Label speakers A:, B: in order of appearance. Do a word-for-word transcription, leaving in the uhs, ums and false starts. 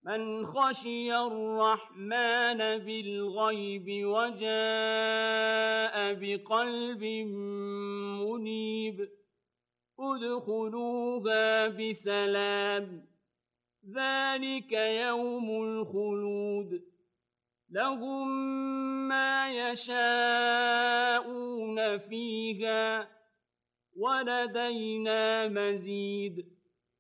A: مَّنْ خَشِيَ الرَّحْمَٰنَ بِالْغَيْبِ وَجَاءَ بِقَلْبٍ مُّنِيبٍ ادْخُلُوهَا بِسَلَامٍ ۖ ذَٰلِكَ يَوْمُ الْخُلُودِ لَهُم مَّا يَشَاءُونَ فِيهَا ۖ وَلَدَيْنَا مَزِيدٌ